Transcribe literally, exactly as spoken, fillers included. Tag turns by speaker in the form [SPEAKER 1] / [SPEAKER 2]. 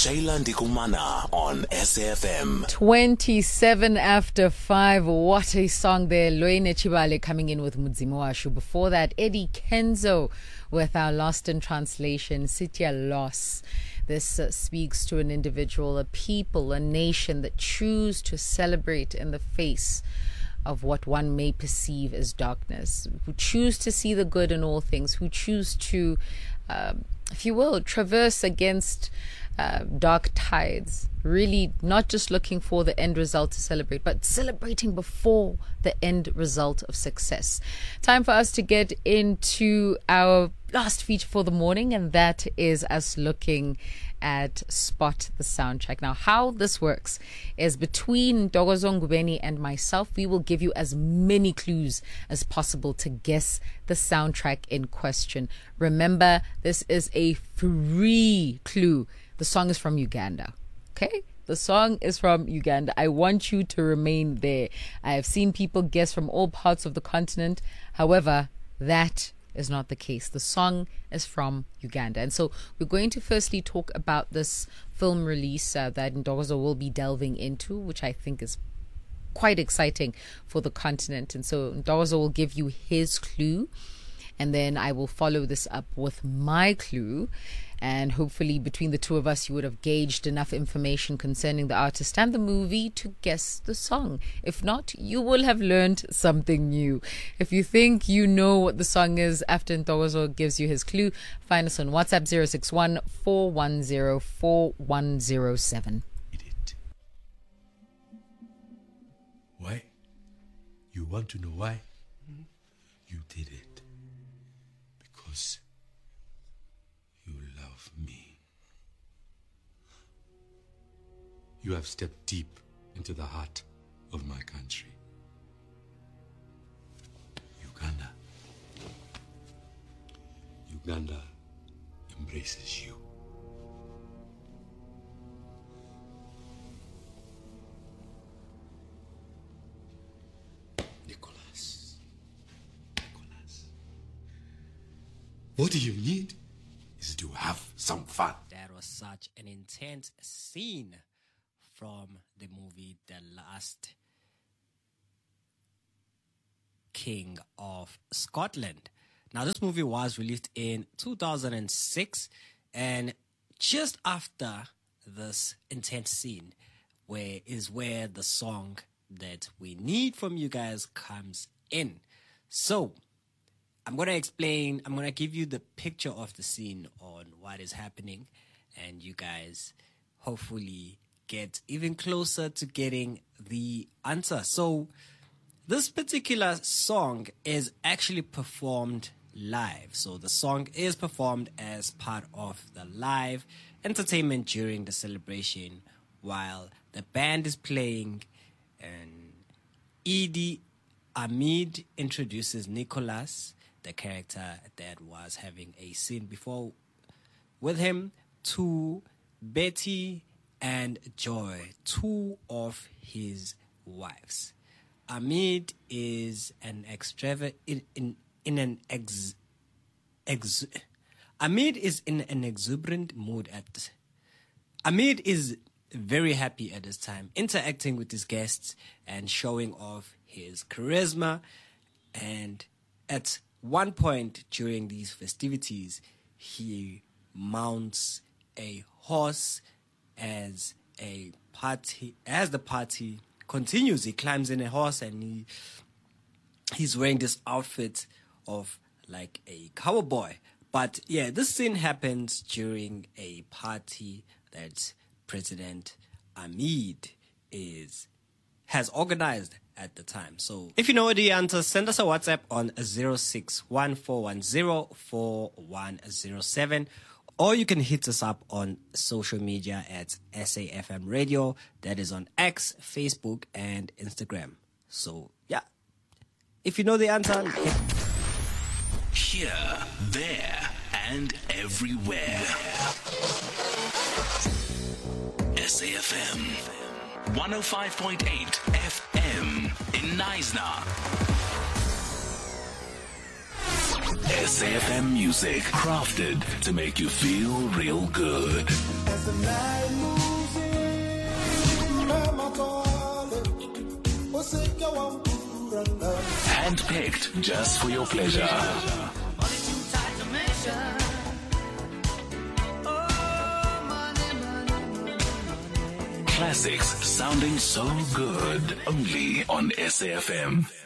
[SPEAKER 1] Shayla Ndikumana on S A F M.
[SPEAKER 2] twenty-seven after five. What a song there. Loine Chibale coming in with Mudzimu Washu. Before that, Eddie Kenzo with our Lost in Translation, Sitya Loss. This uh, speaks to an individual, a people, a nation that choose to celebrate in the face of what one may perceive as darkness, who choose to see the good in all things, who choose to, uh, if you will, traverse against uh, dark tides, really not just looking for the end result to celebrate, but celebrating before the end result of success. Time for us to get into our last feature for the morning, and that is us looking at Spot the Soundtrack. Now, how this works is between Ntokozo Ngubeni and myself, we will give you as many clues as possible to guess the soundtrack in question. Remember, this is a free clue. The song is from Uganda. Okay? The song is from Uganda. I want you to remain there. I have seen people guess from all parts of the continent. However, that is not the case. The song is from Uganda. And so we're going to firstly talk about this film release uh, that Ntokozo will be delving into, which I think is quite exciting for the continent. And so Ntokozo will give you his clue, and then I will follow this up with my clue. And hopefully between the two of us, you would have gauged enough information concerning the artist and the movie to guess the song. If not, you will have learned something new. If you think you know what the song is after Ntokozo gives you his clue, find us on WhatsApp zero six one, four one zero, four one zero seven.
[SPEAKER 3] It. Why? You want to know why? Mm-hmm. You did it. Because you love me. You have stepped deep into the heart of my country. Uganda. Uganda embraces you. Nicholas. Nicholas. What do you need? Is to have some fun.
[SPEAKER 4] That was such an intense scene from the movie The Last King of Scotland. Now, this movie was released in two thousand six, and just after this intense scene where is where the song that we need from you guys comes in. So I'm going to explain, I'm going to give you the picture of the scene on what is happening, and you guys hopefully get even closer to getting the answer. So this particular song is actually performed live. So the song is performed as part of the live entertainment during the celebration while the band is playing, and Idi Amin introduces Nicholas, the character that was having a scene before with him, to Betty and Joy, two of his wives. Amid is an extravagant in, in in an ex, ex Amid is in an exuberant mood at Amid is very happy at this time, interacting with his guests and showing off his charisma. And at one point during these festivities, he mounts a horse as a party as the party continues. He climbs in a horse, and he he's wearing this outfit of like a cowboy. But yeah, this scene happens during a party that President Amid is has organized at the time. So if you know the answer, send us a WhatsApp on zero six one, four one zero, four one zero seven, or you can hit us up on social media at S A F M Radio. That is on X, Facebook, and Instagram. So yeah, if you know the answer, hit-
[SPEAKER 1] here, there, and everywhere. S A F M one oh five point eight F M in Knysna. S A F M music, crafted to make you feel real good. Handpicked just for your pleasure. Classics sounding so good only on S A F M.